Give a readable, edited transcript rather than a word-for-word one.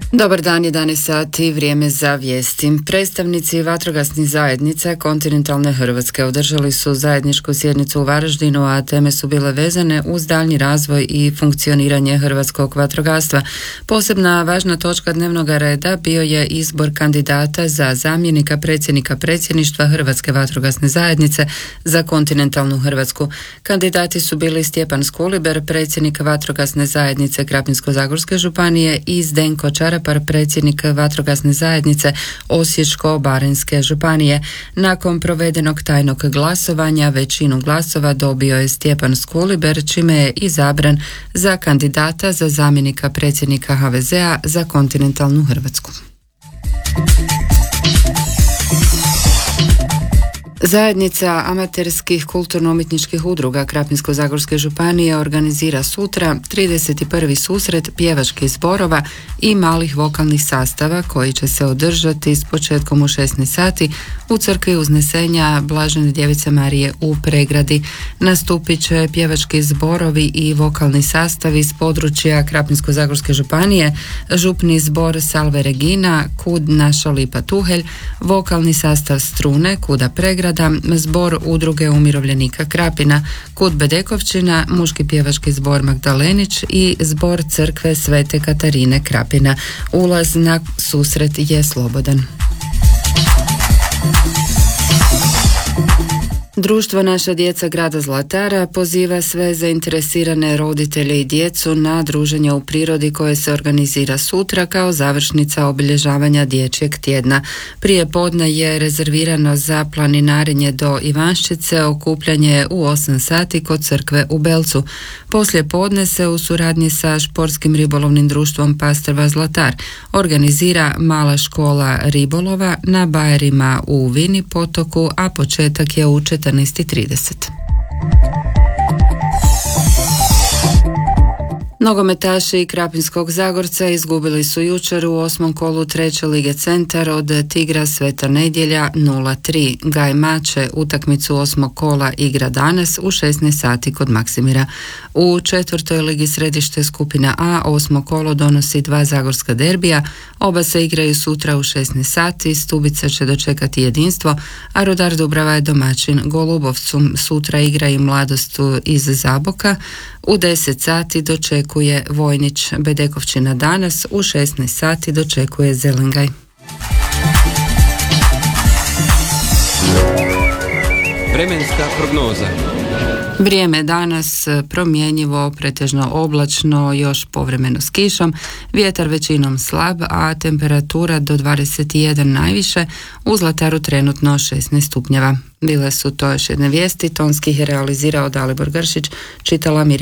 Dobar dan, 11 sati, vrijeme za vijesti. Predstavnici vatrogasnih zajednica kontinentalne Hrvatske održali su zajedničku sjednicu u Varaždinu, a teme su bile vezane uz daljnji razvoj i funkcioniranje hrvatskog vatrogastva. Posebna važna točka dnevnog reda bio je izbor kandidata za zamjenika predsjednika predsjedništva Hrvatske vatrogasne zajednice za kontinentalnu Hrvatsku. Kandidati su bili Stjepan Skuliber, predsjednik vatrogasne zajednice Krapinsko-zagorske županije, i Zdenko Čarapar, predsjednik vatrogasne zajednice Osječko-baranjske županije. Nakon provedenog tajnog glasovanja većinu glasova dobio je Stjepan Skuliber, čime je izabran za kandidata za zamjenika predsjednika HVZ-a za kontinentalnu Hrvatsku. Zajednica amaterskih kulturno-umjetničkih udruga Krapinsko-zagorske županije organizira sutra 31. susret pjevačkih zborova i malih vokalnih sastava koji će se održati s početkom u 16 sati u crkvi Uznesenja Blažene Djevice Marije u Pregradi. Nastupit će pjevački zborovi i vokalni sastavi s područja Krapinsko-zagorske županije, župni zbor Salve Regina, Kud Naša Lipa Tuhelj, vokalni sastav Strune, Kuda Pregrada, zbor udruge umirovljenika Krapina, Kud Bedekovčina, muški pjevački zbor Magdalenić i zbor crkve Svete Katarine Krapina. Ulaz na susret je slobodan. Društvo Naša djeca grada Zlatara poziva sve zainteresirane roditelje i djecu na druženje u prirodi koje se organizira sutra kao završnica obilježavanja dječjeg tjedna. Prije podne je rezervirano za planinarenje do Ivanščice, okupljanje u 8 sati kod crkve u Belcu. Poslije podne se u suradnji sa športskim ribolovnim društvom Pastrva Zlatar organizira mala škola ribolova na bajerima u Vini potoku, a početak je u 14:30. Nogometaši Krapinskog Zagorca izgubili su jučer u 8. kolu 3. lige Centar od Tigra Sveta Nedjelja 0-3. Gaj Mače utakmicu 8. kola igra danas u 16 sati kod Maksimira. U 4. ligi Središte skupina A 8. kolo donosi 2 zagorska derbija. Oba se igraju sutra u 16 sati. Stubica će dočekati Jedinstvo, a Rudar Dubrava je domaćin Golubovcu. Sutra igra i Mladost iz Zaboka. U 10 sati dočekuje Vojnić. Bedekovčina danas u 16 sati dočekuje Zelengaj. Vremenska prognoza. Vrijeme danas promjenjivo, pretežno oblačno, još povremeno s kišom, vjetar većinom slab, a temperatura do 21 najviše, u Zlataru trenutno 16 stupnjeva. Bile su to još jedne vijesti, tonski ih je realizirao Dalibor Gršić, čitala Mirjana